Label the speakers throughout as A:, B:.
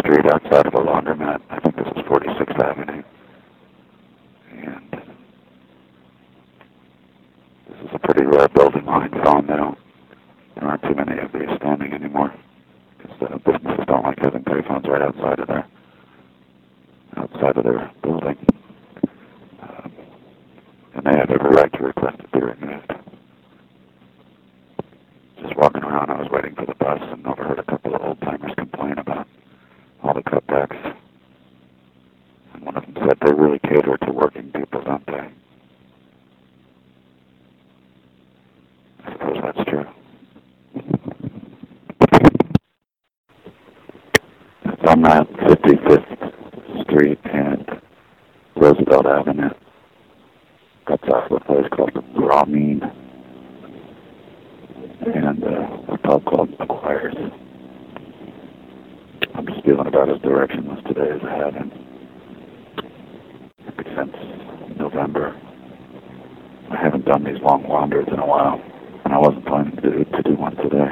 A: street outside of a laundromat. I think this is 46th Avenue. And this is a pretty rare building line phone. There aren't too many of these standing anymore, because the businesses don't like having payphones right outside of their building. And they have every right to request it be removed. Just walking around, I was waiting for the bus and overheard a couple of old-timers complain about all the cutbacks. And one of them said they really cater to working people, don't they? I suppose that's true. It's on that 55th Street and Roosevelt Avenue. That's off of a place called Ramin, and a pub called McGuire's. I'm just feeling about as directionless today as I have been since November. I haven't done these long wanders in a while, and I wasn't planning to do one today.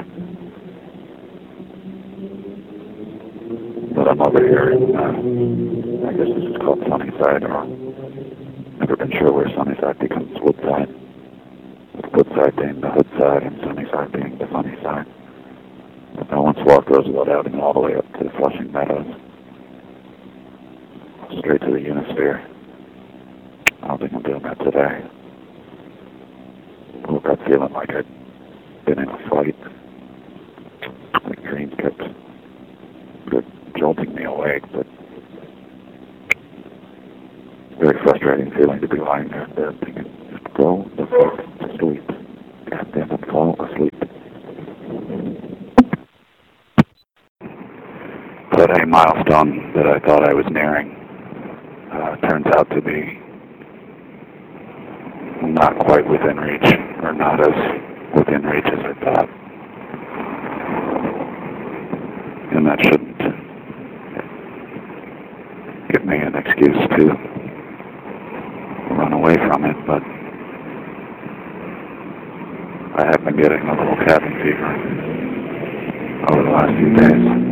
A: But I'm over here in, I guess this is called Sunnyside, or never been sure where Sunnyside becomes Woodside. With Woodside being the hood side and Sunnyside being the funny side. I once walked Roosevelt Avenue all the way up to Flushing Meadows, straight to the Unisphere. I don't think I'm doing that today. I woke up feeling like I'd been in a fight. The dreams kept jolting me awake, but very frustrating feeling to be lying there in bed thinking, just go the fuck to sleep. God damn it, fall asleep. But a milestone that I thought I was nearing turns out to be not quite within reach, or not as within reach as I thought. And that shouldn't give me an excuse to run away from it, but I have been getting a little cabin fever over the last few days.